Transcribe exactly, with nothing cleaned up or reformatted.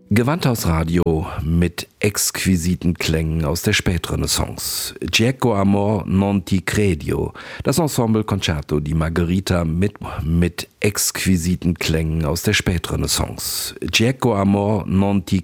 Gewandhausradio mit exquisiten Klängen aus der Spätrenaissance. Gieco Amor non ti credio. Das Ensemble Concerto di Margherita mit, mit exquisiten Klängen aus der Spätrenaissance. Gieco Amor non ti